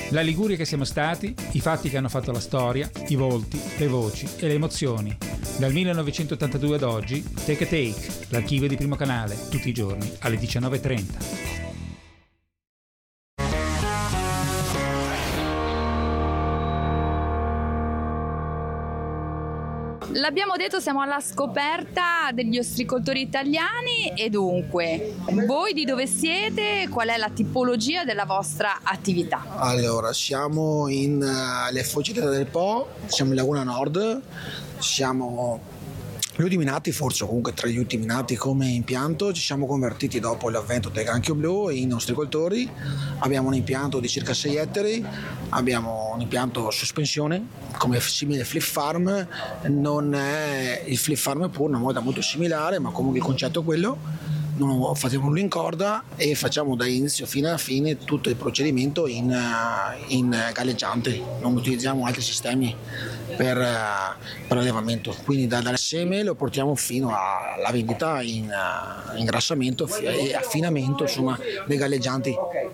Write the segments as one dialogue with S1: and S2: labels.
S1: La Liguria che siamo stati, i fatti che hanno fatto la storia, i volti, le voci e le emozioni. Dal 1982 ad oggi, Take a Take, l'archivio di Primo Canale, tutti i giorni alle 19:30.
S2: L'abbiamo detto, siamo alla scoperta degli ostricoltori italiani e dunque, voi di dove siete? Qual è la tipologia della vostra attività?
S3: Allora, siamo alle Foggiate del Po, siamo in Laguna Nord, siamo gli ultimi nati, forse comunque tra gli ultimi nati come impianto. Ci siamo convertiti dopo l'avvento del granchio blu in ostricoltori. Abbiamo un impianto di circa 6 ettari, abbiamo un impianto a sospensione come simile flip farm. Non è il flip farm pure, una moda molto similare, ma comunque il concetto è quello. Non facciamo nulla in corda e facciamo da inizio fino alla fine tutto il procedimento in galleggiante, non utilizziamo altri sistemi per allevamento, quindi dal seme lo portiamo fino alla vendita in ingrassamento e affinamento, insomma, dei galleggianti.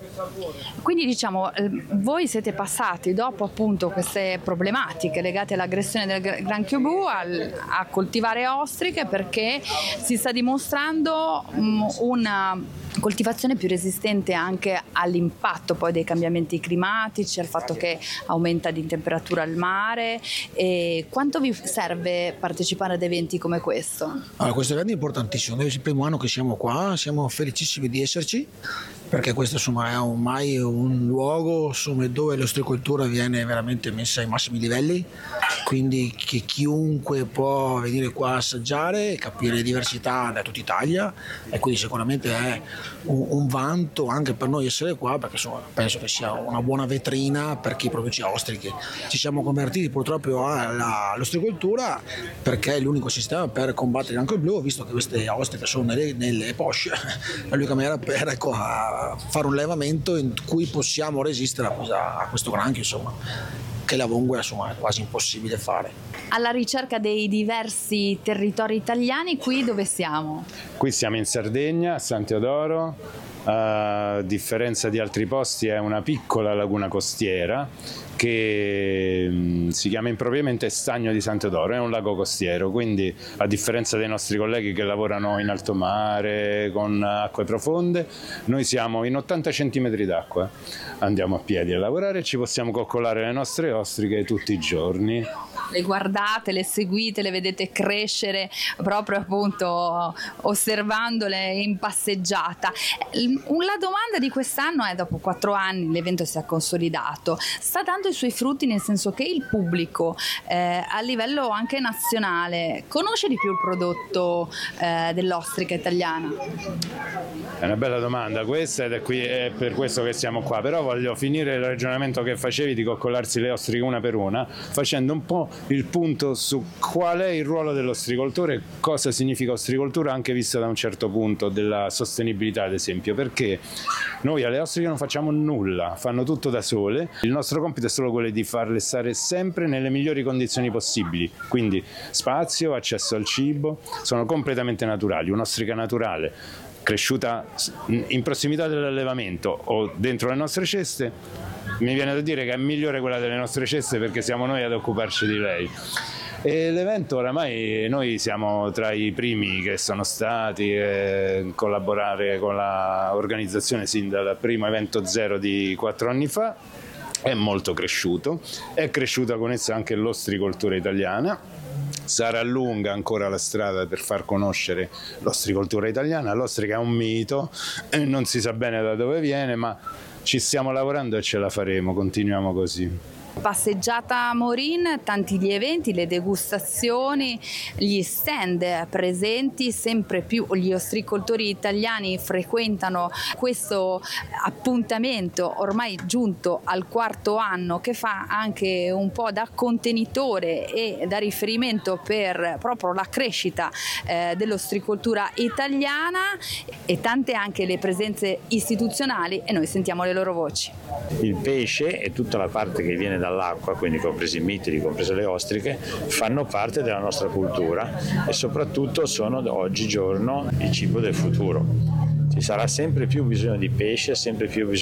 S2: Quindi diciamo, voi siete passati dopo appunto queste problematiche legate all'aggressione del granchio blu a coltivare ostriche, perché si sta dimostrando una coltivazione più resistente anche all'impatto poi dei cambiamenti climatici, al fatto che aumenta di temperatura il mare. E quanto vi serve partecipare ad eventi come questo?
S3: Allora, questo evento è importantissimo, è il primo anno che siamo qua, siamo felicissimi di esserci, perché questo insomma è ormai un luogo dove l'ostricoltura viene veramente messa ai massimi livelli, quindi che chiunque può venire qua a assaggiare e capire le diversità da tutta Italia, e quindi sicuramente è un vanto anche per noi essere qua, perché insomma penso che sia una buona vetrina per chi produce ostriche. Ci siamo convertiti purtroppo all'ostricoltura perché è l'unico sistema per combattere anche il blu, visto che queste ostriche sono nelle posce, l'unica maniera per fare un allevamento in cui possiamo resistere a questo granchio, insomma, che la vongola insomma è quasi impossibile fare.
S2: Alla ricerca dei diversi territori italiani, qui dove siamo?
S4: Qui siamo in Sardegna, a San Teodoro. A differenza di altri posti è una piccola laguna costiera che si chiama impropriamente Stagno di San Teodoro, è un lago costiero, quindi a differenza dei nostri colleghi che lavorano in alto mare con acque profonde, noi siamo in 80 centimetri d'acqua, andiamo a piedi a lavorare e ci possiamo coccolare le nostre ostriche tutti i giorni.
S2: Le guardate, le seguite, le vedete crescere proprio appunto osservandole in passeggiata. La domanda di quest'anno è: dopo 4 anni l'evento si è consolidato, sta dando i suoi frutti, nel senso che il pubblico a livello anche nazionale conosce di più il prodotto dell'ostrica italiana?
S4: È una bella domanda questa, ed è per questo che siamo qua, però voglio finire il ragionamento che facevi di coccolarsi le ostriche una per una, facendo un po' il punto su qual è il ruolo dell'ostricoltore, cosa significa ostricoltura anche vista da un certo punto della sostenibilità, ad esempio, perché noi alle ostriche non facciamo nulla, fanno tutto da sole, il nostro compito è solo quello di farle stare sempre nelle migliori condizioni possibili, quindi spazio, accesso al cibo, sono completamente naturali. Un'ostrica naturale cresciuta in prossimità dell'allevamento o dentro le nostre ceste, mi viene da dire che è migliore quella delle nostre ceste, perché siamo noi ad occuparci di lei. E l'evento oramai noi siamo tra i primi che sono stati a collaborare con l'organizzazione sin dal primo evento zero di 4 anni fa. È molto cresciuto, è cresciuta con esso anche l'ostricoltura italiana. Sarà lunga ancora la strada per far conoscere l'ostricoltura italiana. L'ostrica è un mito, non si sa bene da dove viene, ma ci stiamo lavorando e ce la faremo, continuiamo così.
S2: Passeggiata Morin, tanti gli eventi, le degustazioni, gli stand presenti, sempre più gli ostricoltori italiani frequentano questo appuntamento ormai giunto al 4º anno, che fa anche un po' da contenitore e da riferimento per proprio la crescita dell'ostricoltura italiana, e tante anche le presenze istituzionali, e noi sentiamo le loro voci.
S5: Il pesce e tutta la parte che viene dall'acqua, quindi compresi i mitili, comprese le ostriche, fanno parte della nostra cultura e soprattutto sono oggigiorno il cibo del futuro. Ci sarà sempre più bisogno di pesce, sempre più bisogno